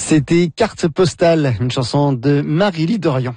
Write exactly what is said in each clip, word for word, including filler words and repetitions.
C'était Carte postale, une chanson de Marie-Lie Dorion.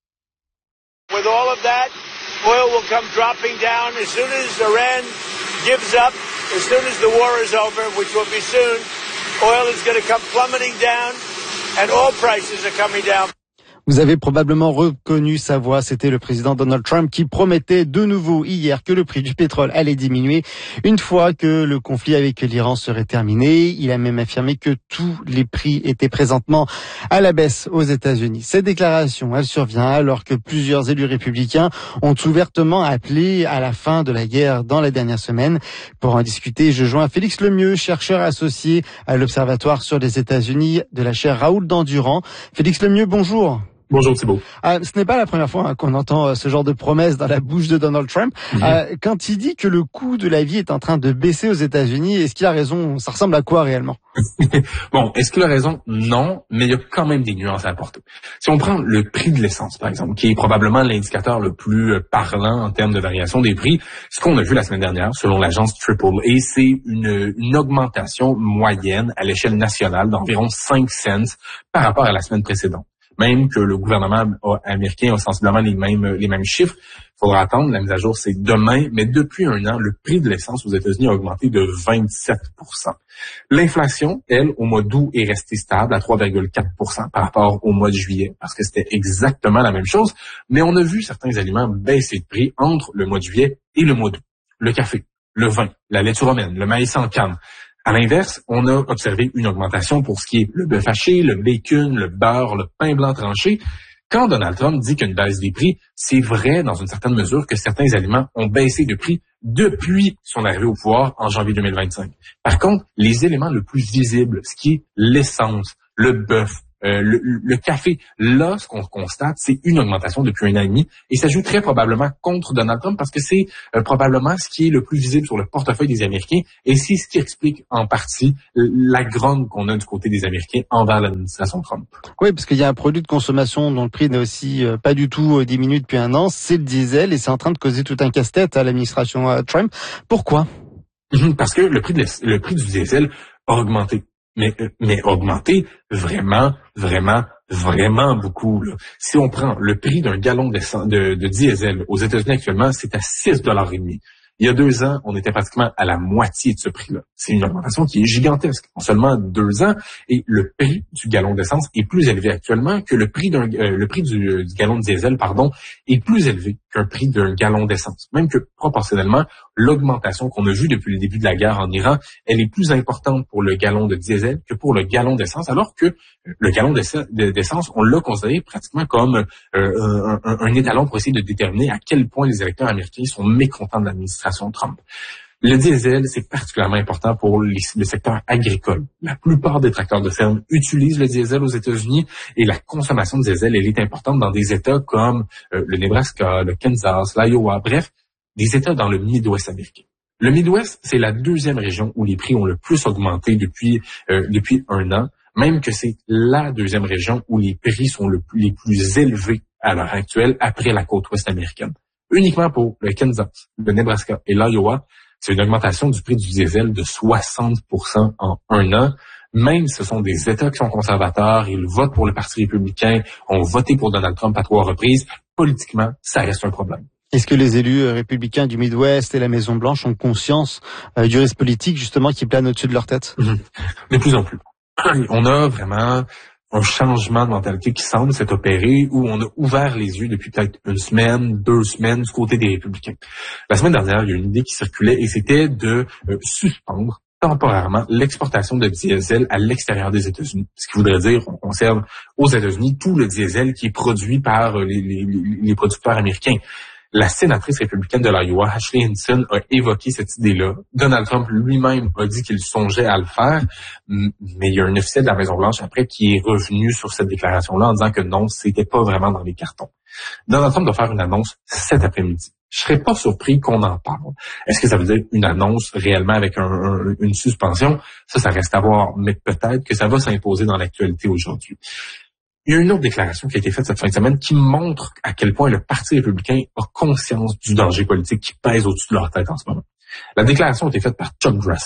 With all of that, oil will come dropping down as soon as Iran gives up, as soon as the war is over, which will be soon. Oil is going to come plummeting down, and all prices are coming down. Vous avez probablement reconnu sa voix, c'était le président Donald Trump qui promettait de nouveau hier que le prix du pétrole allait diminuer une fois que le conflit avec l'Iran serait terminé. Il a même affirmé que tous les prix étaient présentement à la baisse aux États-Unis. Cette déclaration, elle survient alors que plusieurs élus républicains ont ouvertement appelé à la fin de la guerre dans la dernière semaine. Pour en discuter, je joins Félix Lemieux, chercheur associé à l'Observatoire sur les États-Unis de la chaire Raoul Dandurand. Félix Lemieux, bonjour. Bonjour Thibault. Ah, ce n'est pas la première fois hein, qu'on entend euh, ce genre de promesses dans la bouche de Donald Trump. Mmh. Euh, quand il dit que le coût de la vie est en train de baisser aux États-Unis, est-ce qu'il a raison? Ça ressemble à quoi réellement? Bon, est-ce qu'il a raison? Non, mais il y a quand même des nuances à apporter. Si on prend le prix de l'essence, par exemple, qui est probablement l'indicateur le plus parlant en termes de variation des prix, ce qu'on a vu la semaine dernière, selon l'agence Triple A, c'est une, une augmentation moyenne à l'échelle nationale d'environ cinq cents par rapport à la semaine précédente. Même que le gouvernement américain a sensiblement les mêmes, les mêmes chiffres. Il faudra attendre, la mise à jour c'est demain, mais depuis un an, le prix de l'essence aux États-Unis a augmenté de vingt-sept pour cent. L'inflation, elle, au mois d'août, est restée stable à trois virgule quatre pour cent par rapport au mois de juillet, parce que c'était exactement la même chose, mais on a vu certains aliments baisser de prix entre le mois de juillet et le mois d'août. Le café, le vin, la laitue romaine, le maïs en canne. À l'inverse, on a observé une augmentation pour ce qui est le bœuf haché, le bacon, le beurre, le pain blanc tranché. Quand Donald Trump dit qu'une baisse des prix, c'est vrai dans une certaine mesure que certains aliments ont baissé de prix depuis son arrivée au pouvoir en janvier deux mille vingt-cinq. Par contre, les éléments les plus visibles, ce qui est l'essence, le bœuf, Euh, le, le café, là, ce qu'on constate, c'est une augmentation depuis un an et demi et ça joue très probablement contre Donald Trump parce que c'est euh, probablement ce qui est le plus visible sur le portefeuille des Américains et c'est ce qui explique en partie la grogne qu'on a du côté des Américains envers l'administration Trump. Oui, parce qu'il y a un produit de consommation dont le prix n'est aussi euh, pas du tout euh, diminué depuis un an, c'est le diesel et c'est en train de causer tout un casse-tête à l'administration euh, Trump. Pourquoi? Parce que le prix, de, le prix du diesel a augmenté. Mais, mais augmenté vraiment, vraiment, vraiment beaucoup. Là. Si on prend le prix d'un gallon de, de, de diesel aux États-Unis actuellement, c'est à six dollars et demi. Il y a deux ans, on était pratiquement à la moitié de ce prix-là. C'est une augmentation qui est gigantesque en seulement deux ans. Et le prix du gallon d'essence est plus élevé actuellement que le prix d'un euh, le prix du, du gallon de diesel, pardon, est plus élevé qu'un prix d'un gallon d'essence. Même que proportionnellement, l'augmentation qu'on a vue depuis le début de la guerre en Iran, elle est plus importante pour le gallon de diesel que pour le gallon d'essence, alors que le gallon d'essence, on l'a considéré pratiquement comme euh, un, un, un étalon pour essayer de déterminer à quel point les électeurs américains sont mécontents de l'administration Trump. Le diesel, c'est particulièrement important pour les, le secteur agricole. La plupart des tracteurs de ferme utilisent le diesel aux États-Unis et la consommation de diesel, elle est importante dans des États comme euh, le Nebraska, le Kansas, l'Iowa, bref, des États dans le Midwest américain. Le Midwest, c'est la deuxième région où les prix ont le plus augmenté depuis euh, depuis un an, même que c'est la deuxième région où les prix sont le, les plus élevés à l'heure actuelle après la côte ouest américaine. Uniquement pour le Kansas, le Nebraska et l'Iowa, c'est une augmentation du prix du diesel de soixante pour cent en un an. Même si ce sont des États qui sont conservateurs, ils votent pour le Parti républicain, ont voté pour Donald Trump à trois reprises, politiquement, ça reste un problème. Est-ce que les élus républicains du Midwest et la Maison-Blanche ont conscience euh, du risque politique justement qui plane au-dessus de leur tête? Mmh. De plus en plus. On a vraiment un changement de mentalité qui semble s'être opéré où on a ouvert les yeux depuis peut-être une semaine, deux semaines du côté des républicains. La semaine dernière, il y a une idée qui circulait et c'était de euh, suspendre temporairement l'exportation de diesel à l'extérieur des États-Unis. Ce qui voudrait dire qu'on conserve aux États-Unis tout le diesel qui est produit par les, les, les producteurs américains. La sénatrice républicaine de l'Iowa, Ashley Hinson, a évoqué cette idée-là. Donald Trump lui-même a dit qu'il songeait à le faire, mais il y a un officiel de la Maison-Blanche après qui est revenu sur cette déclaration-là en disant que non, c'était pas vraiment dans les cartons. Donald Trump doit faire une annonce cet après-midi. Je serais pas surpris qu'on en parle. Est-ce que ça veut dire une annonce réellement avec un, un, une suspension? Ça, ça reste à voir, mais peut-être que ça va s'imposer dans l'actualité aujourd'hui. Il y a une autre déclaration qui a été faite cette fin de semaine qui montre à quel point le Parti républicain a conscience du danger politique qui pèse au-dessus de leur tête en ce moment. La déclaration a été faite par Chuck Grassley.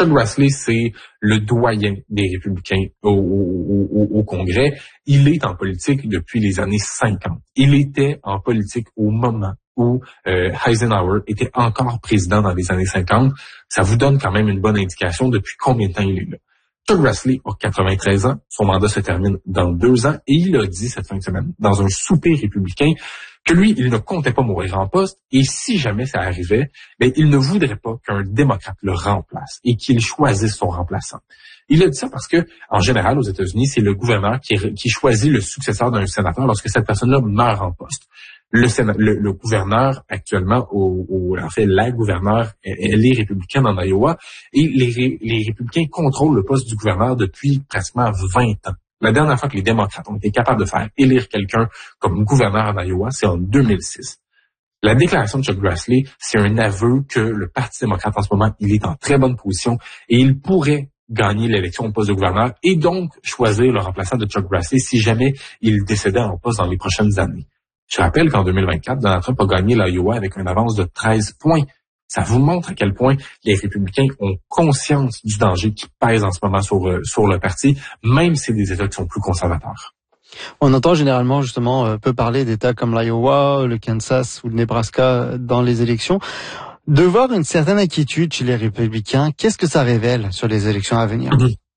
Chuck Grassley, c'est le doyen des républicains au, au, au, au Congrès. Il est en politique depuis les années cinquante. Il était en politique au moment où euh, Eisenhower était encore président dans les années cinquante. Ça vous donne quand même une bonne indication depuis combien de temps il est là. Chuck Grassley a quatre-vingt-treize ans, son mandat se termine dans deux ans et il a dit cette fin de semaine, dans un souper républicain, que lui, il ne comptait pas mourir en poste et si jamais ça arrivait, ben, il ne voudrait pas qu'un démocrate le remplace et qu'il choisisse son remplaçant. Il a dit ça parce que, en général, aux États-Unis, c'est le gouverneur qui, qui choisit le successeur d'un sénateur lorsque cette personne-là meurt en poste. Le, sénat, le, le gouverneur actuellement, au, au, en fait, la gouverneure, elle est républicaine en Iowa et les, les républicains contrôlent le poste du gouverneur depuis pratiquement vingt ans. La dernière fois que les démocrates ont été capables de faire élire quelqu'un comme gouverneur en Iowa, c'est en deux mille six. La déclaration de Chuck Grassley, c'est un aveu que le Parti démocrate en ce moment, il est en très bonne position et il pourrait gagner l'élection au poste de gouverneur et donc choisir le remplaçant de Chuck Grassley si jamais il décédait en poste dans les prochaines années. Je rappelle qu'en deux mille vingt-quatre, Donald Trump a gagné l'Iowa avec une avance de treize points. Ça vous montre à quel point les républicains ont conscience du danger qui pèse en ce moment sur, sur le parti, même si des États qui sont plus conservateurs. On entend généralement justement euh, peu parler d'États comme l'Iowa, le Kansas ou le Nebraska dans les élections. De voir une certaine inquiétude chez les républicains, qu'est-ce que ça révèle sur les élections à venir?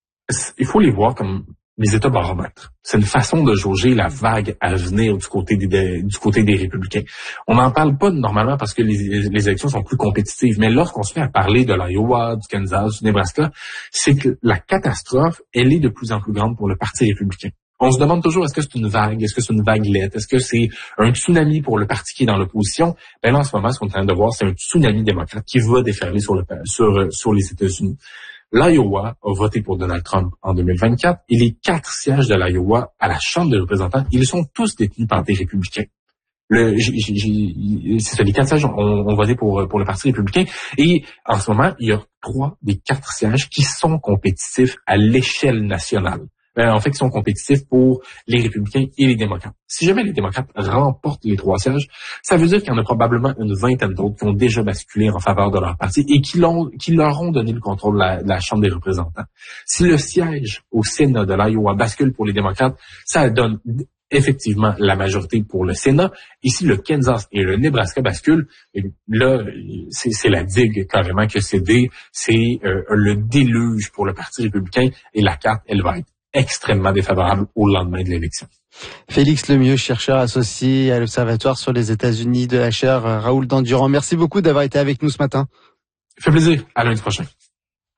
Il faut les voir comme les États baromètres. C'est une façon de jauger la vague à venir du côté des, du côté des républicains. On n'en parle pas normalement parce que les, les élections sont plus compétitives, mais lorsqu'on se met à parler de l'Iowa, du Kansas, du Nebraska, c'est que la catastrophe, elle est de plus en plus grande pour le Parti républicain. On se demande toujours, est-ce que c'est une vague? Est-ce que c'est une vaguelette? Est-ce que c'est un tsunami pour le parti qui est dans l'opposition? Ben là, en ce moment, ce qu'on est en train de voir, c'est un tsunami démocrate qui va déferler sur, le, sur, sur les États-Unis. L'Iowa a voté pour Donald Trump en deux mille vingt-quatre et les quatre sièges de l'Iowa à la Chambre des représentants, ils sont tous détenus par des républicains. Le, j'ai, j'ai, c'est ça, les quatre sièges ont, ont voté pour, pour le Parti républicain et en ce moment, il y a trois des quatre sièges qui sont compétitifs à l'échelle nationale. Euh, en fait, qui sont compétitifs pour les républicains et les démocrates. Si jamais les démocrates remportent les trois sièges, ça veut dire qu'il y en a probablement une vingtaine d'autres qui ont déjà basculé en faveur de leur parti et qui, l'ont, qui leur ont donné le contrôle de la, de la Chambre des représentants. Si le siège au Sénat de l'Iowa bascule pour les démocrates, ça donne effectivement la majorité pour le Sénat. Et si le Kansas et le Nebraska basculent, là, c'est, c'est la digue carrément que c'est des, c'est euh, le déluge pour le Parti républicain et la carte, elle va être extrêmement défavorable au lendemain de l'élection. Félix Lemieux, chercheur associé à l'Observatoire sur les États-Unis de la chaire Raoul Dandurand. Merci beaucoup d'avoir été avec nous ce matin. Ça fait plaisir. À lundi prochain.